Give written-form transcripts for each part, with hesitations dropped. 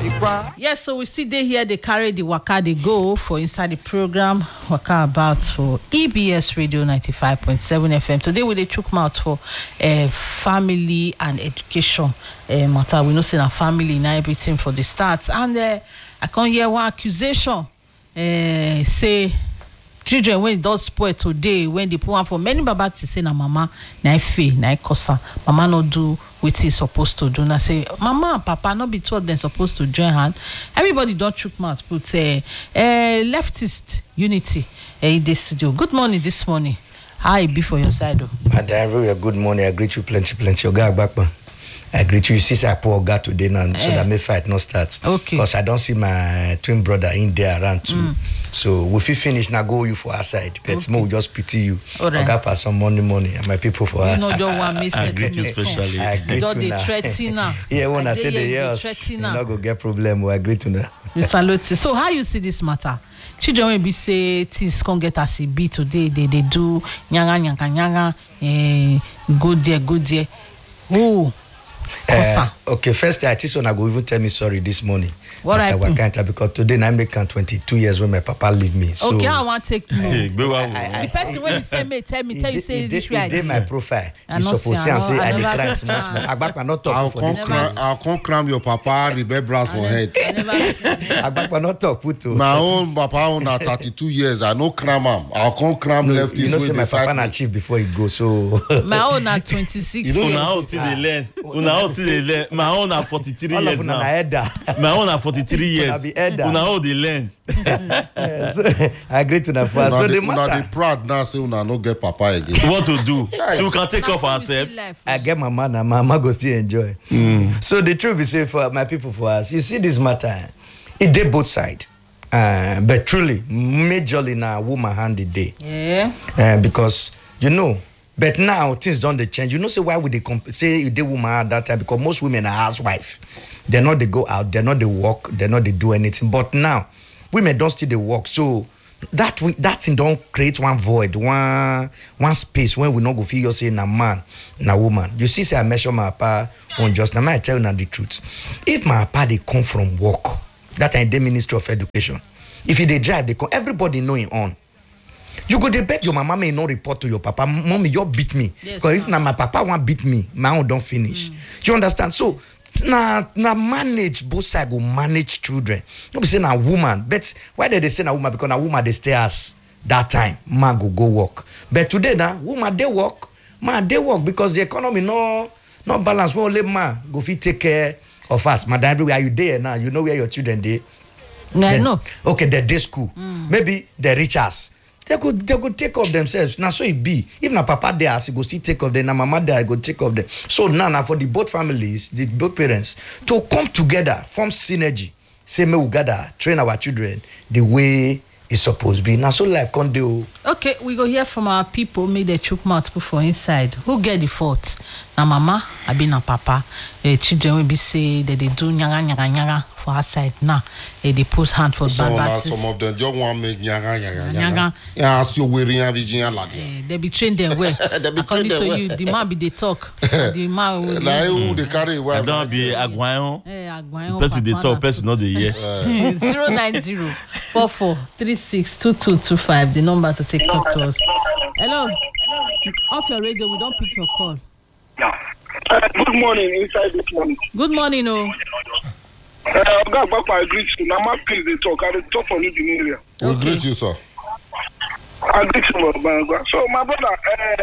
Yes, so we see they here, they carry the waka, they go for inside the program, waka about for EBS Radio 95.7 FM. Today we dey chook mouth for family and education matter. We know say na family na everything for the start. And I can't hear one accusation say children when it does spoil today, when they put one for many baba to say na mama na fe na kosa, mama no do wetin is supposed to do. Na say mama and papa not be told them supposed to join hand. Everybody don't chook mouth. Put leftist unity in the studio. Good morning this morning. How it be for your side? Madam, good morning. I greet you plenty. Oga Agbakpan. I greet you. Since I pour Oga today now, so that may fight not start. Okay. Because I don't see my twin brother in there around too. So if we finish now, go you for our side. But more just pity you. Right. Oga for some money, and my people for us. You know, don't want miss I greet you especially. I greet don't you they threaten now. Yeah, when I tell the yes, you not go get problem. I greet you now. We salute you. So how you see this matter? Children will be say things can't get as it be today. They do nyanga, go there. Oh. Okay, first I this one I go even tell me sorry this morning. What happened? Because today I make 22 years when my papa leave me. So okay, I want to take no. The person when you say me, tell you say this way. They my profile. You supposed to say I declare small. Agbakpa not talk for this. I'll come cram your papa the bed brass for head. Agbakpa not talk put. My own papa on 32 years. I no cram him. I'll come cram left. You know say my papa na chief before he go. So my own at 26. You know how see they learn. My own are 43 years now. My own are 43 years. Una how they learn. So, I agree to that. So the matter. They proud now say una no get papa again. What to do? So we can take off ourselves. I get my man and my mama go still enjoy. So the truth is say for my people for us, you see this matter, it did both sides. But truly, majorly now woman hand the day. Yeah. Because you know. But now things don't they change. You know, say why would they say they woman at that time? Because most women are housewife. They're not they go out, they're not they work, they're not they do anything. But now women don't still they work. So that thing don't create one void, one space when we not go feel you say na man, na woman. You see, say I measure my papa on just now. I tell you now the truth. If my papa they come from work, that time the Ministry of Education. If they drive, they come. Everybody know it on. You go to bed, your mama may not report to your papa. Mommy, you beat me. Because if now my papa won't beat me, my own don't finish. You understand? So, now manage, both sides go manage children. Don't be saying a woman. But why did they say a woman? Because a woman, they stay as that time. Man go work. But today now, woman, they work. Man, they work because the economy no balance. We only man go fit take care of us. Madam, everywhere you there now, you know where your children they. No. Okay, they're day school. Maybe they reach us. They could take of themselves. Now so it be. If na papa there, as go still take of them. Na mama there, I go take of them. So now for the both families, the both parents, to come together, form synergy. Say me we gather, train our children the way it's supposed to be. Now so life can't do. Okay, we go hear from our people. Make the chook mouth put for inside. Who get the fault? Na mama, I be na papa. Children will be say that they do nyanga for our side now. They put hand for bad practice. Some of them just want make nyanga. Yeah, as you wearing a Virginia lady. They be trained them well. According to you, the man be they talk. The man will. Like who they carry? I don't be agwayon. Agwayon. Person they talk, person not the year. 090-4436-2225. The number to take talk to us. Hello. Off your radio, we don't pick your call. Good morning, inside this morning. Good morning, I greet you. Now, my please, they talk. I talk for you in the area. We greet you, sir. I greet you, so, my brother,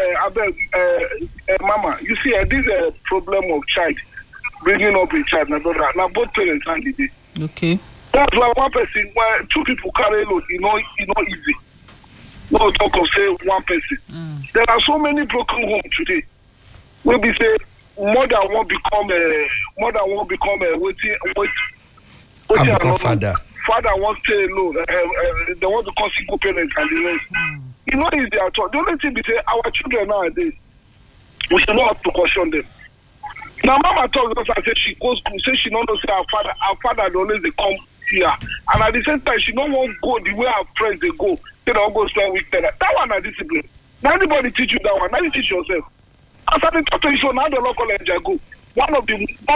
Mama, you see, this is a problem of child, bringing up a child, my brother. Now, both parents and the day. Okay. That's why one person, where two people carry load, it's not easy. No talk of say one person. There are so many broken homes today. When we say more than one become waiting father. Father wants to stay alone. They want to call single parents and the rest. It's not easy at all. The only thing we say, our children nowadays, we should not have to caution them. Now, Mama talks to us and says she goes to say she don't know say our father always they come here, and at the same time she don't want to go the way our friends they go. They don't go spend week there. That one is discipline. Now anybody teach you that one. Now you teach yourself. As I talk to you, now the local college I go. one of the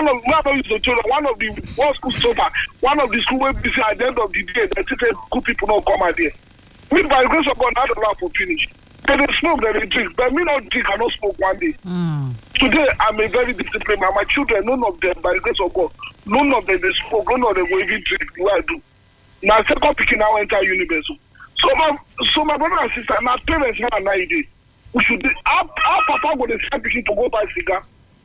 worst school so far, one of the school where busy at the end of the day, they say good people don't come out there. We by the grace of God, not allowed to finish. They smoke, they drink, but me not drink, I not smoke one day. Today, I'm a very disciplined man. My children, none of them, by the grace of God, none of them they smoke, none of them will even drink. What I do. Now, second picking now enter university. So my brother and sister, my parents now an idea. We should our papa go the same picking to go buy cigar.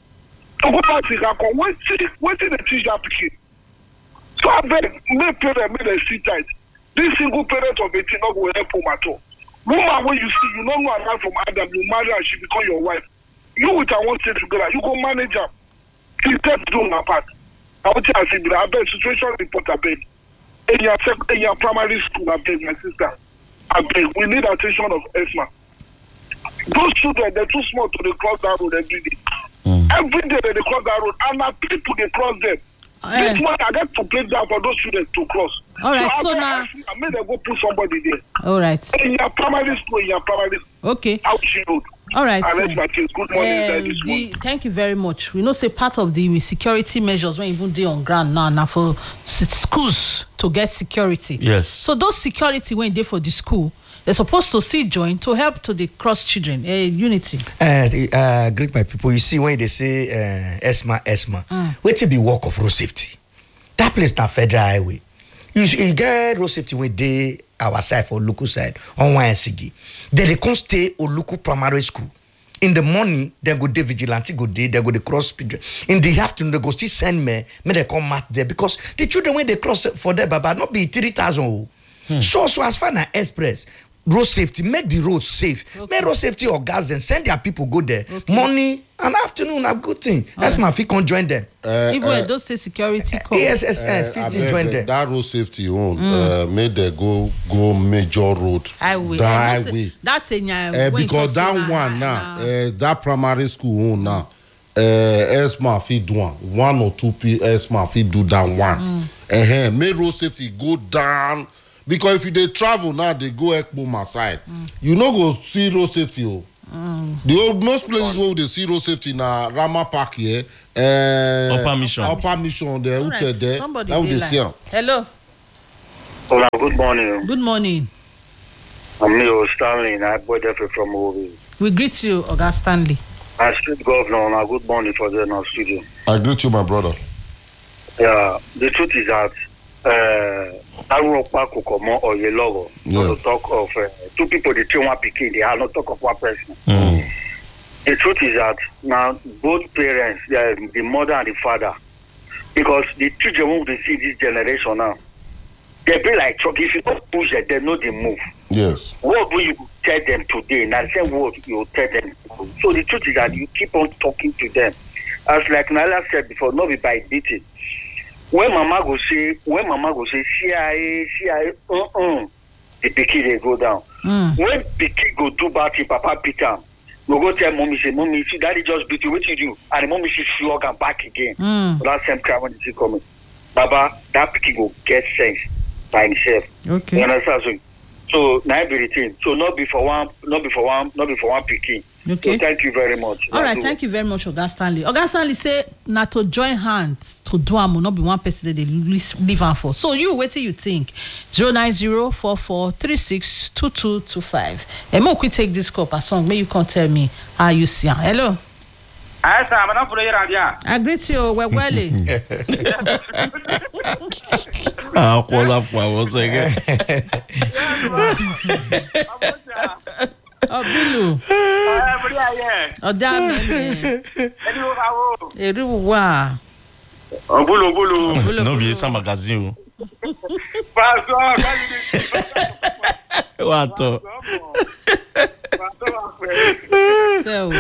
To go buy cigar, wait till they teach that picking. So I beg, make parents make them sit tight. This single parent of 18 not going to help them at all. Woman, when you see, you don't know her from Adam, you marry her, she become your wife. You with her won't stay together, you go manage her. Instead do her part. I want to say, I beg, situation report, I beg. In your primary school, I beg, my sister. I beg, we need attention of ESMA. Those children, they're too small to cross that road every day. Every day they cross that road, and I people they cross them. This one I get to break down for those children to cross. All right, so now I made them go put somebody there. All right. In your primary school, okay. Out she road. All right. Good morning. Thank you very much. We know say part of the security measures when even dey on ground now for schools to get security. Yes. So those security when they for the school, they're supposed to still join to help to the cross children unity. Greet my people. You see when they say ESMA, wait till be work of road safety. That place na federal highway. You get road safety when they our side for local side on YSG. Then they come stay or local primary school. In the morning, they go day vigilante go day, they go the cross speed. In the afternoon, they go still send me they come mat there because the children when they cross for there, but not be 3,000. So as far as express. Road safety, make the road safe. Okay. Make road safety or gas and send their people go there. Okay. Morning and afternoon, a good thing. That's my fee can join them. Even those say security code. ESSN, join them. That road safety made they go major road. Highway. That's a because that one now, that primary school now, ESMA fit do one or two ESMA fit do that one. Make road safety go down. Because if they travel now, they go Ekboma side. You no go see road safety. Most places where they see road safety na Rama Park here. Upper Mission there. Right. There. Somebody now they see them. Hello. Hola, good morning. Good morning. I'm Leo Stanley. I bought that from Ovi. We greet you, Oga Stanley. I street governor. Now, good morning for the now studio. I greet you, my brother. Yeah, the truth is that I will talk of two people, the two one picking, they are not talk of one person. The truth is that now both parents, the mother and the father, because the children won't see this generation now. They be like truck. If you don't push it, they know they move. Yes. What will you tell them today? Now the same word you tell them. So the truth is that you keep on talking to them. As like Nala said before, not be by beating. When mama go say CIA, the pikin they go down. When pikin go do bad thing, papa beat am. We go tell mommy, say, mommy, see daddy just beat you, what you do? And the mommy she flog and back again. So that same cry when she coming. Baba, that pikin go get sense by himself. Okay. You understand? So now be the thing. So not before one pikin. Okay. So thank you very much. All right, thank you very much, Oga Stanley. Oga Stanley say na to join hands to do am not be one person that they leave am for. So you what do you think? 09044362225. And more quick take this call per song. May you can tell me how you see am. Hello. Hi, sir. I'm not for you around here. I greet you. Well. I'll call up for 1 second. Oh, Bilu. Oh, damn it. No, be some magazine. What? So.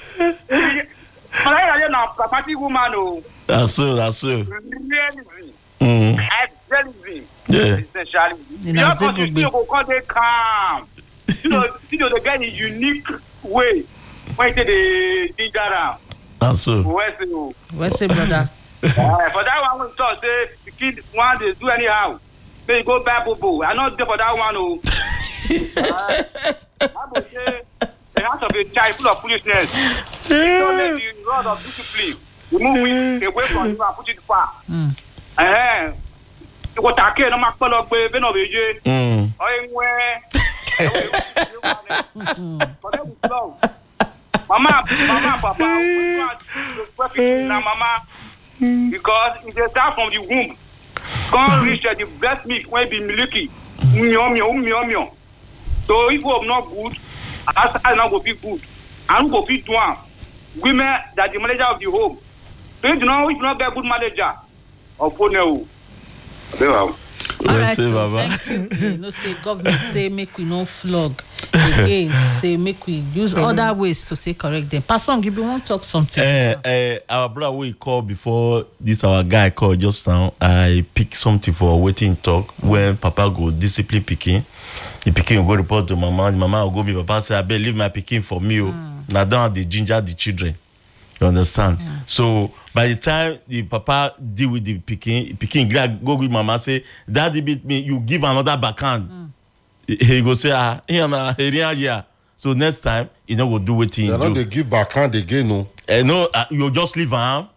That's so. Yeah. You know the guy is unique way when they dig around. That's so. Where's the brother? For that one, we thought the kid want to do anyhow. They go back, boo. I'm not there for that one. I would say the house of a child full of foolishness. Don't let you rod of discipline. Remove it away from you and put it far. You go take no mak pelo gbe be no beje. Mama, papa, we want to na mama because it dey start from the womb. Can't reach the breast milk when be milky. Mio. So if you not good, I not go be good. I don't go fit one. Women that the manager of the home. So if you not get good manager, or phone you. All right, so thank you. You know, say government say make we no flog again. Say make we use other ways to take correct them. Pastor, you want to talk something? Our brother we call before this. Our guy called just now. I pick something for waiting talk when Papa go discipline picking. The picking go report to mama. The mama will go me. Papa say I better leave my picking for me. Now don't have the ginger the children. You understand? So by the time the papa deal with the picking go with mama say, Daddy beat me, you give another backhand. He go say, yeah. So next time, you know go do what he do. They give backhand again, no? No, you just leave him.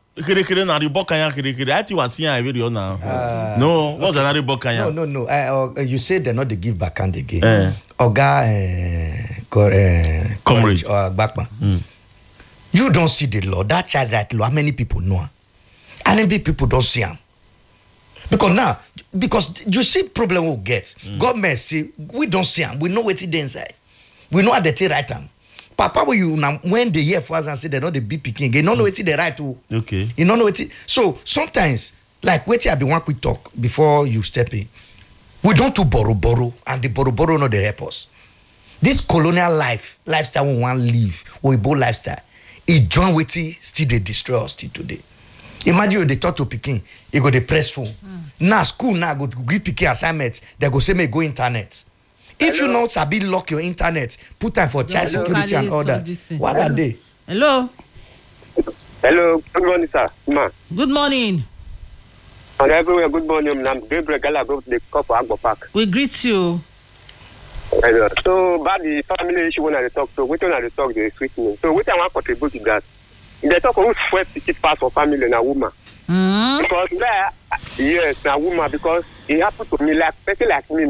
I think was seeing video now. No, what's another bokanya? No. You say they're not they give backhand again. Oga, comrade or Backman. You don't see the law. That child right law. How many people know? How many people don't see him? Because you see problem we get. Government say we don't see him. We know what it inside. We know how they take right him. Papa, when they hear for us and say they're not the big picking, they don't know what they right to. Okay. You don't know what it. So sometimes, like wait till I be one quick talk before you step in. We don't do borrow, and the borrow no they help us. This colonial lifestyle we want live, we both lifestyle. It join with it, still they destroy us till today. Imagine you they talk to picking, you go the press phone. Now school now go to give picking assignments, they go say me go internet. If you know sabi lock your internet, put time for child security and all that. What are they? Hello. Good morning, sir. Ma. Good morning. And everywhere, good morning. I'm Gabriel Gala, go to the Cup for Agbo Park. We greet you. So, about the family issue when I talk, so which one I talk, they sweet me. So, which I want to contribute to that? They talk who's first ticket pass for family and a woman. Because there, yes, a woman, because it happened to me like person like me.